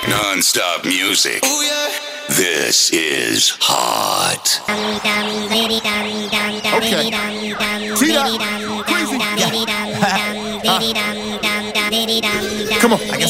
Non-stop music. Ooh, yeah. This is hot. Okay. See that? Crazy. Come on. I guess